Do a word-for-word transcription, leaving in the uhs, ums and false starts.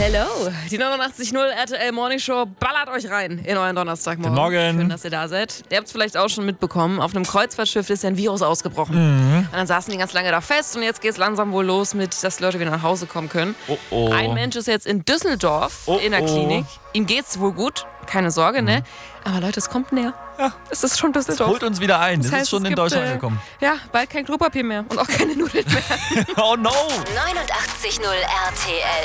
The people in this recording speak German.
Hello, die neunundachtzig Komma null R T L Morning Show ballert euch rein in euren Donnerstagmorgen. Guten Morgen. Schön, dass ihr da seid. Ihr habt es vielleicht auch schon mitbekommen, auf einem Kreuzfahrtschiff ist ja ein Virus ausgebrochen. Mhm. Und dann saßen die ganz lange da fest und jetzt geht es langsam wohl los mit, dass Leute wieder nach Hause kommen können. Oh, oh. Ein Mensch ist jetzt in Düsseldorf Oh, in der oh. Klinik. Ihm geht's wohl gut, keine Sorge, ne? Aber Leute, es kommt näher. Ja. Es ist schon Düsseldorf. Holt uns wieder ein. Das, Das heißt, ist schon es in gibt, Deutschland äh, angekommen. Ja, bald kein Klopapier mehr und auch keine Nudeln mehr. Oh no! neunundachtzig Komma null R T L